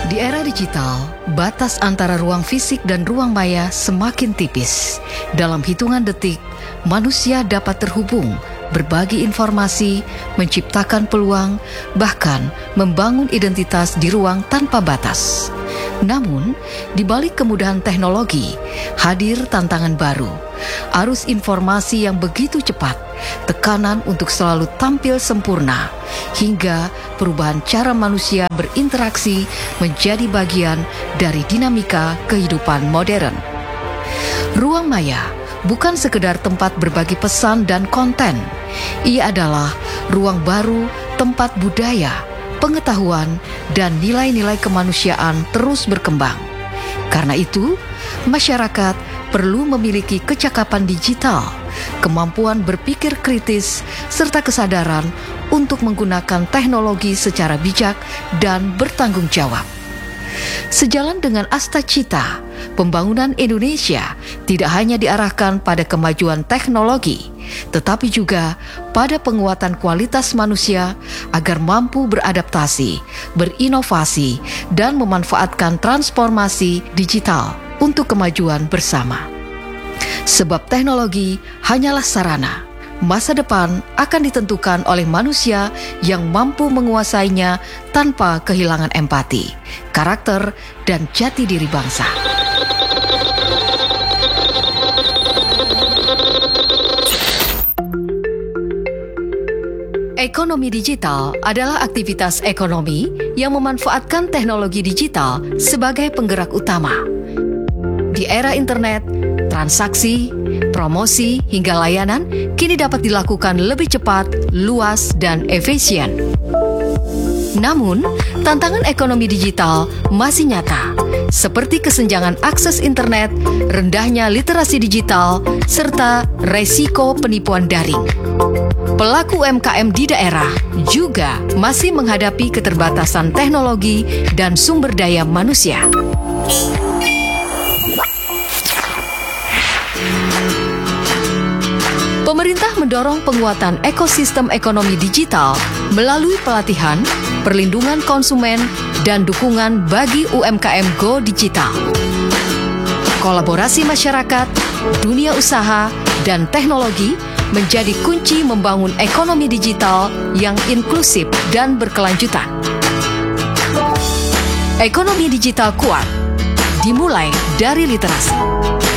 Di era digital, batas antara ruang fisik dan ruang maya semakin tipis. Dalam hitungan detik, manusia dapat terhubung, berbagi informasi, menciptakan peluang, bahkan membangun identitas di ruang tanpa batas. Namun, di balik kemudahan teknologi, hadir tantangan baru. Arus informasi yang begitu cepat, tekanan untuk selalu tampil sempurna, hingga perubahan cara manusia berinteraksi menjadi bagian dari dinamika kehidupan modern. Ruang maya bukan sekedar tempat berbagi pesan dan konten. Ia adalah ruang baru tempat budaya, pengetahuan, dan nilai-nilai kemanusiaan terus berkembang. Karena itu, masyarakat perlu memiliki kecakapan digital, kemampuan berpikir kritis, serta kesadaran untuk menggunakan teknologi secara bijak dan bertanggung jawab. Sejalan dengan Asta Cita, pembangunan Indonesia tidak hanya diarahkan pada kemajuan teknologi, tetapi juga pada penguatan kualitas manusia agar mampu beradaptasi, berinovasi, dan memanfaatkan transformasi digital untuk kemajuan bersama. Sebab teknologi hanyalah sarana. Masa depan akan ditentukan oleh manusia yang mampu menguasainya tanpa kehilangan empati, karakter, dan jati diri bangsa. Ekonomi digital adalah aktivitas ekonomi yang memanfaatkan teknologi digital sebagai penggerak utama. Di era internet, transaksi, promosi, hingga layanan kini dapat dilakukan lebih cepat, luas, dan efisien. Namun, tantangan ekonomi digital masih nyata, seperti kesenjangan akses internet, rendahnya literasi digital, serta resiko penipuan daring. Pelaku UMKM di daerah juga masih menghadapi keterbatasan teknologi dan sumber daya manusia. Pemerintah mendorong penguatan ekosistem ekonomi digital melalui pelatihan, perlindungan konsumen, dan dukungan bagi UMKM Go Digital. Kolaborasi masyarakat, dunia usaha, dan teknologi menjadi kunci membangun ekonomi digital yang inklusif dan berkelanjutan. Ekonomi digital kuat dimulai dari literasi.